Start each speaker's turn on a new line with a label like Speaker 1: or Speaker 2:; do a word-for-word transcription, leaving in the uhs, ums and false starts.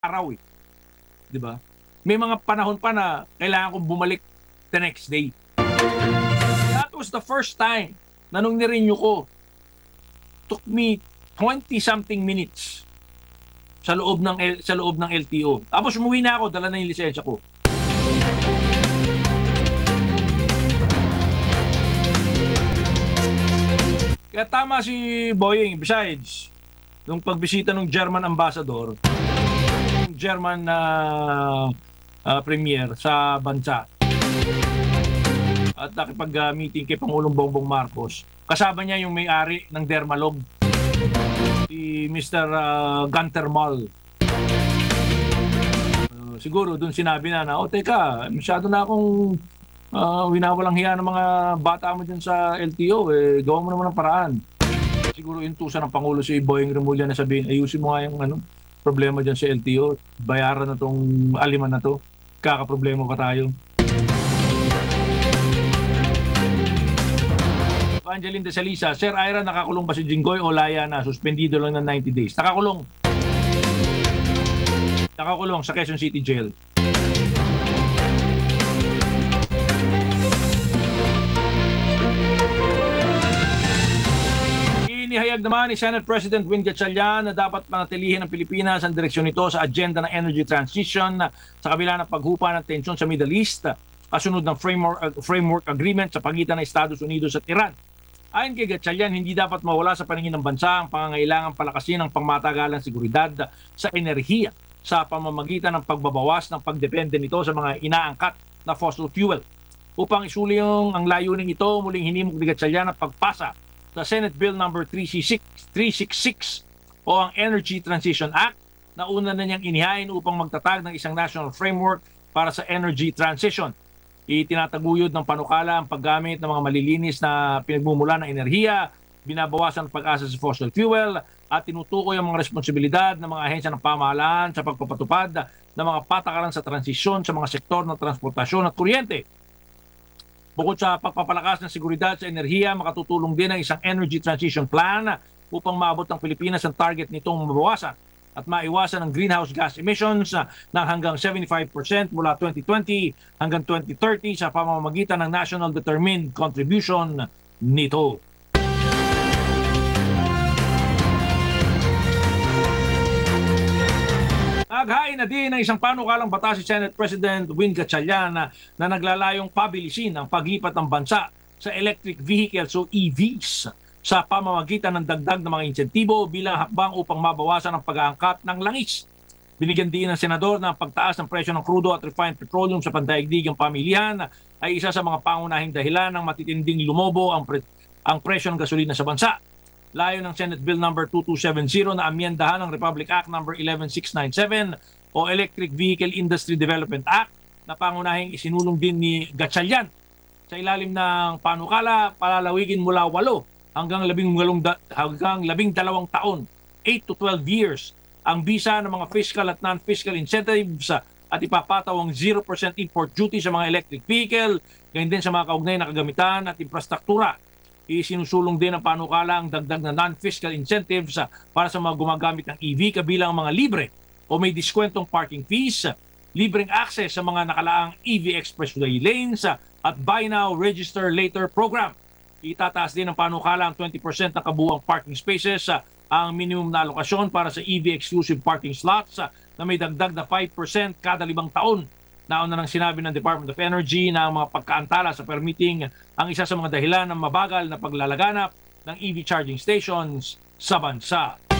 Speaker 1: araw, eh, 'di ba? May mga panahon pa na kailangan kong bumalik the next day. That was the first time na nung ni-renew ko, took me twenty something minutes sa loob ng L sa loob ng L T O. Tapos umuwi na ako, dala na yung lisensya ko. Kaya tama si Boying. Besides, nung pagbisita ng German ambassador, yung German na uh, premier sa bansa, at nakipag-meeting kay Pangulong Bongbong Marcos, kasama niya yung may-ari ng Dermalog, si Mister Uh, Gunter Mall. Uh, siguro doon sinabi na na, oh teka, masyado na akong uh, winawalang hiya ng mga bata mo dyan sa L T O, eh, gawa mo naman ng paraan. Siguro yung tusa ng Pangulo si Boying Remulla na sabihin, ayusin mo nga yung ano, problema dyan sa L T O, bayaran na tong aliman na to, kakaproblema pa tayo. Angeline de Salisa, Sir Ira, nakakulong ba si Jinggoy o laya na? Suspendido lang ng ninety days. Nakakulong. Nakakulong sa Quezon City Jail. Inihayag naman ni Senate President Win Gatchalian na dapat manatilihin ng Pilipinas ang direksyon nito sa agenda ng energy transition sa kabila ng paghupa ng tensyon sa Middle East, kasunod ng framework, uh, framework agreement sa pagitan ng Estados Unidos at Iran. Ayon kay Gatchalian, hindi dapat mawala sa paningin ng bansa ang pangangailangang palakasin ng pangmatagalang seguridad sa enerhiya sa pamamagitan ng pagbabawas ng pagdepende nito sa mga inaangkat na fossil fuel. Upang isuli yung ang layunin ito, muling hinimok ni Gatchalian ang pagpasa sa Senate Bill number three sixty-six o ang Energy Transition Act na una na niyang inihain upang magtatag ng isang national framework para sa energy transition. Itinataguyod ng panukala ang paggamit ng mga malilinis na pinagmumula ng enerhiya, binabawasan ang pag-asa sa fossil fuel, at tinutukoy ang mga responsibilidad ng mga ahensya ng pamahalaan sa pagpapatupad ng mga patakaran sa transisyon sa mga sektor ng transportasyon at kuryente. Bukod sa pagpapalakas ng seguridad sa enerhiya, makatutulong din ang isang energy transition plan upang maabot ng Pilipinas ang target nitong mabawasan at maiwasan ang greenhouse gas emissions ng hanggang seventy-five percent mula twenty twenty hanggang twenty thirty sa pamamagitan ng National Determined Contribution nito. Naghain na din ng isang panukalang batas si Senate President Win Gatchalian na, na naglalayong pabilisin ang paglipat ng bansa sa electric vehicles o E Vs sa pamamagitan ng dagdag ng mga insentibo bilang hakbang upang mabawasan ang pag-aangkat ng langis. Binigyan din ng senador na ang pagtaas ng presyo ng crudo at refined petroleum sa pandaigdigang pamilihan ay isa sa mga pangunahing dahilan ng matitinding lumobo ang, pre- ang presyo ng gasolina sa bansa. Layo ng Senate Bill number twenty-two seventy na amyendahan ng Republic Act number eleven six ninety-seven o Electric Vehicle Industry Development Act na pangunahing isinulong din ni Gatchalian. Sa ilalim ng panukala, palalawigin mula walo hanggang labing, da, hanggang labing dalawang taon, eight to twelve years, ang bisa ng mga fiscal at non-fiscal incentives at ipapataw ang zero percent import duty sa mga electric vehicle, ganyan din sa mga kaugnay na kagamitan at infrastruktura. Isinusulong din ang panukala ang dagdag na non-fiscal incentives para sa mga gumagamit ng E V kabilang mga libre o may diskwentong parking fees, libreng access sa mga nakalaang E V expressway lanes at Buy Now, Register Later program. Itataas din ng panukala ang twenty percent ng kabuuang parking spaces, ang minimum na alokasyon para sa E V exclusive parking slots na may dagdag na five percent kada limang taon. Nauna nang sinabi ng Department of Energy na ang mga pagkaantala sa permitting ang isa sa mga dahilan ng mabagal na paglalaganap ng E V charging stations sa bansa.